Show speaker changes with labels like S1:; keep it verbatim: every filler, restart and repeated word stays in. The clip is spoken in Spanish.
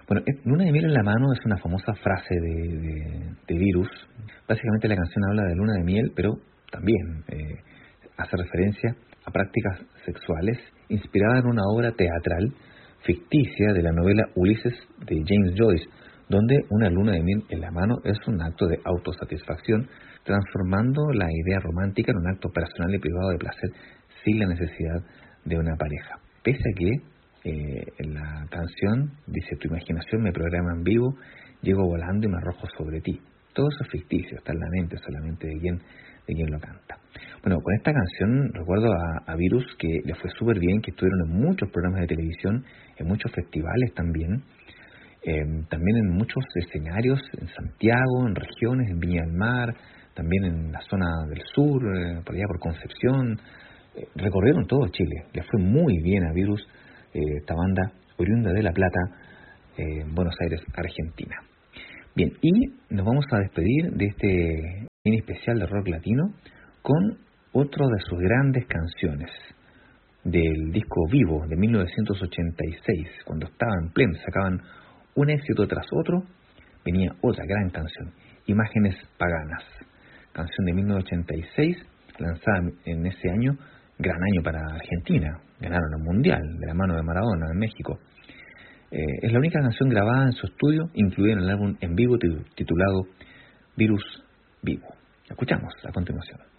S1: Bueno, eh, Luna de miel en la mano es una famosa frase de, de, de Virus. Básicamente la canción habla de luna de miel, pero también eh, hace referencia a prácticas sexuales inspirada en una obra teatral ficticia de la novela Ulises de James Joyce, donde una luna de miel en la mano es un acto de autosatisfacción, transformando la idea romántica en un acto personal y privado de placer sin la necesidad de una pareja. Pese a que eh, en la canción dice: tu imaginación me programa en vivo, llego volando y me arrojo sobre ti. Todo eso es ficticio, está en la mente solamente de quien, de quien lo canta. Bueno, con esta canción recuerdo a, a Virus que le fue súper bien, que estuvieron en muchos programas de televisión, en muchos festivales también, eh, también en muchos escenarios, en Santiago, en regiones, en Viña del Mar, también en la zona del sur, eh, por allá por Concepción. Eh, recorrieron todo Chile, le fue muy bien a Virus, eh, esta banda oriunda de La Plata, eh, Buenos Aires, Argentina. Bien, y nos vamos a despedir de este mini especial de rock latino con otro de sus grandes canciones del disco Vivo de mil novecientos ochenta y seis, cuando estaba en pleno, sacaban un éxito tras otro, venía otra gran canción, Imágenes Paganas, canción de mil novecientos ochenta y seis, lanzada en ese año, gran año para Argentina, ganaron el Mundial de la mano de Maradona en México. Eh, es la única canción grabada en su estudio, incluida en el álbum en vivo titulado Virus Vivo. La escuchamos a continuación.